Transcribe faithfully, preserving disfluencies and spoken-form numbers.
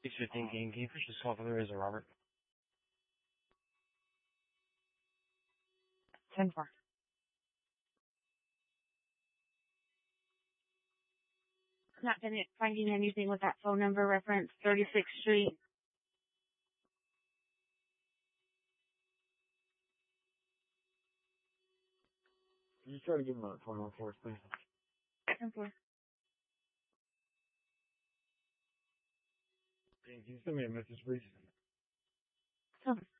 six fifteen King, can you push this call for the Razor, Robert? ten four. Not been finding anything with that phone number reference, thirty-sixth Street. Can you try to give him a phone for us, please? ten four. Can you send me a message, please? Okay.